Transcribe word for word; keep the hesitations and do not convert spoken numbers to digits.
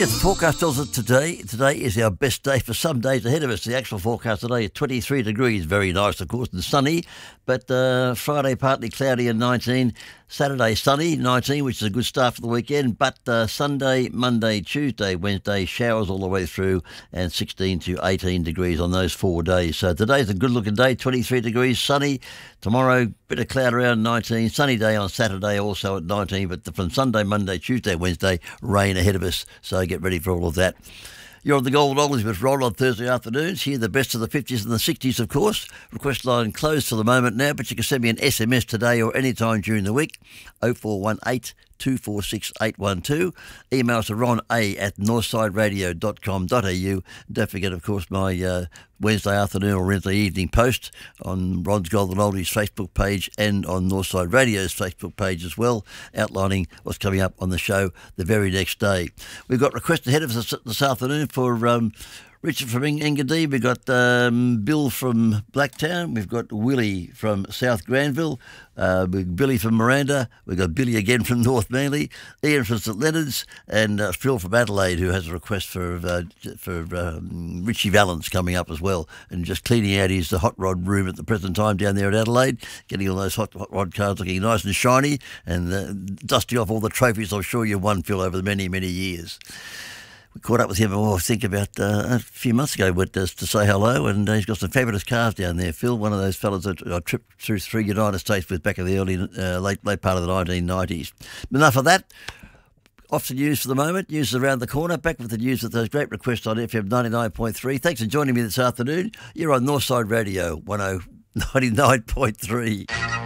Yes, the forecast tells us today, today is our best day for some days ahead of us. The actual forecast today is twenty-three degrees, very nice, of course, and sunny. But uh, Friday partly cloudy and nineteen. Saturday sunny, nineteen, which is a good start for the weekend. But uh, Sunday, Monday, Tuesday, Wednesday, showers all the way through and sixteen to eighteen degrees on those four days. So today's a good-looking day, twenty-three degrees, sunny. Tomorrow, bit of cloud around nineteen. Sunny day on Saturday, also at nineteen. But from Sunday, Monday, Tuesday, Wednesday, rain ahead of us. So get ready for all of that. You're on the Golden Oldies with Ron on Thursday afternoons. Here, the best of the fifties and the sixties, of course. Request line closed for the moment now, but you can send me an S M S today or any time during the week. oh four one eight, two four six, eight one two. Email to ron a at northsideradio dot com dot a u. Don't forget, of course, my uh, Wednesday afternoon or Wednesday evening post on Ron's Golden Oldies Facebook page and on Northside Radio's Facebook page as well, outlining what's coming up on the show the very next day. We've got requests ahead of us this afternoon for um, Richard from Engadine. We've got um, Bill from Blacktown. We've got Willie from South Granville. Uh, we've got Billy from Miranda. We've got Billy again from North Manly. Ian from St Leonard's. And uh, Phil from Adelaide, who has a request for uh, for um, Richie Valance coming up as well. And just cleaning out his uh, hot rod room at the present time down there at Adelaide. Getting all those hot, hot rod cars looking nice and shiny. And uh, dusting off all the trophies I'm sure you've won, Phil, over the many, many years. We caught up with him, oh, I think, about uh, a few months ago but, uh, to say hello, and uh, he's got some fabulous cars down there, Phil, one of those fellas that I tripped through through United States with back in the early, uh, late late part of the nineteen nineties. But enough of that. Off to news for the moment. News is around the corner. Back with the news with those great requests on F M ninety-nine point three. Thanks for joining me this afternoon. You're on Northside Radio, ninety-nine point three.